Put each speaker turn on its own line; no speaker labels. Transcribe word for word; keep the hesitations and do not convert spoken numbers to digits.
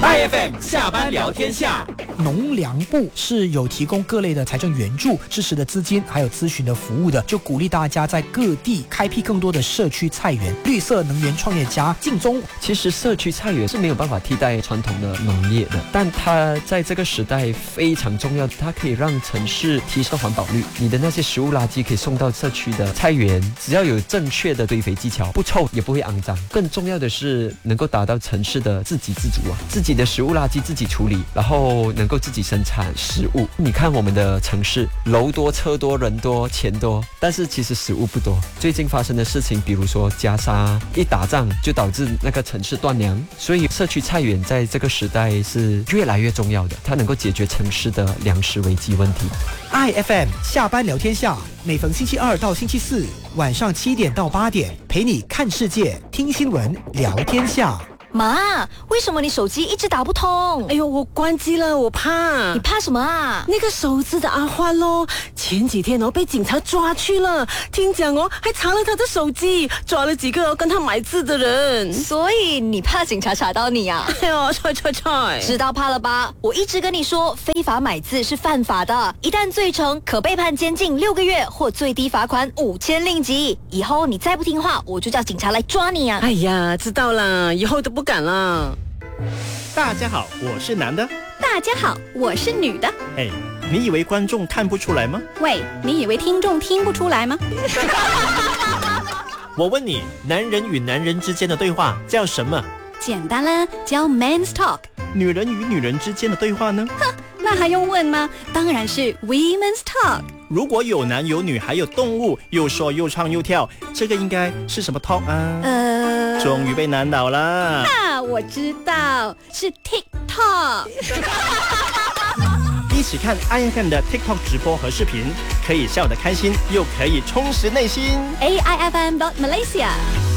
I F M 下班聊天下，
农粮部是有提供各类的财政援助、支持的资金，还有咨询的服务的，就鼓励大家在各地开辟更多的社区菜园。绿色能源创业家靳忠，
其实社区菜园是没有办法替代传统的农业的，但它在这个时代非常重要，它可以让城市提升环保率。你的那些食物垃圾可以送到社区的菜园，只要有正确的堆肥技巧，不臭也不会肮脏。更重要的是能够达到城市的自给自足啊，自己的食物垃圾自己处理，然后能够自己生产食物。你看我们的城市，楼多车多人多钱多，但是其实食物不多。最近发生的事情，比如说加沙一打仗就导致那个城市断粮，所以社区菜园在这个时代是越来越重要的，它能够解决城市的粮食危机问题。
I F M 下班聊天下，每逢星期二到星期四晚上七点到八点，陪你看世界、听新闻、聊天下。
妈，为什么你手机一直打不通？
哎呦，我关机了，我怕。
你怕什么啊？
那个手指的阿欢咯，前几天哦被警察抓去了，听讲哦还查了他的手机，抓了几个哦跟他买字的人。
所以你怕警察查到你啊？
哎呦，踹踹踹！
知道怕了吧？我一直跟你说，非法买字是犯法的，一旦罪成，可被判监禁六个月或最低罚款五千令吉。以后你再不听话，我就叫警察来抓你啊！
哎呀，知道了，以后都不敢了。
大家好，我是男的。
大家好，我是女的。
哎，你以为观众看不出来吗？
喂，你以为听众听不出来吗？
我问你，男人与男人之间的对话叫什么？
简单啦，叫 Men's Talk。
女人与女人之间的对话呢？
哼，那还用问吗？当然是 Women's Talk。
如果有男有女还有动物，又说又唱又跳，这个应该是什么 talk 啊？
呃，
终于被难倒了。
啊，我知道，是 TikTok。
一起看 I F M 的 TikTok 直播和视频，可以笑得开心，又可以充实内心。
A I F M dot Malaysia。